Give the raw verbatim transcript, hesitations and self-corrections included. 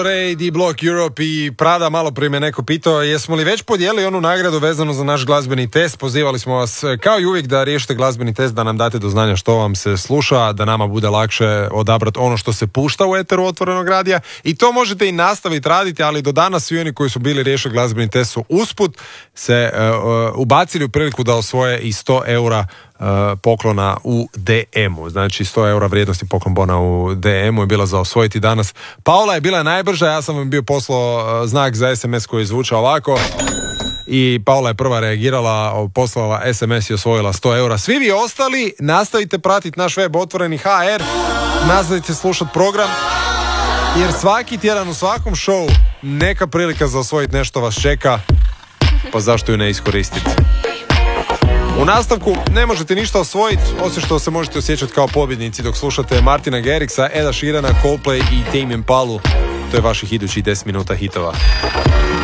D Block Europe i Prada. Malo prije me neko pitao jesmo li već podijelili onu nagradu vezano za naš glazbeni test. Pozivali smo vas kao i uvijek da riješite glazbeni test, da nam date do znanja što vam se sluša, da nama bude lakše odabrati ono što se pušta u eteru Otvorenog radija, i to možete i nastaviti raditi, ali do danas svi oni koji su bili riješili glazbeni test su usput se uh, ubacili u priliku da osvoje i sto eura Uh, poklona u D M-u. Znači sto eura vrijednosti poklon bona u D M-u je bila za osvojiti danas. Paula je bila najbrža, ja sam vam bio poslao uh, znak za S M S koji zvuča ovako i Paula je prva reagirala, poslala S M S i osvojila sto eura. Svi vi ostali nastavite pratiti naš web Otvoreni H R, nastavite slušati program, jer svaki tjedan u svakom showu neka prilika za osvojiti nešto vas čeka, pa zašto ju ne iskoristiti? U nastavku ne možete ništa osvojiti, osim što se možete osjećati kao pobjednici dok slušate Martina Garrixa, Eda Sheerana, Coldplay i Tame Impalu. To je vaših idućih deset minuta hitova.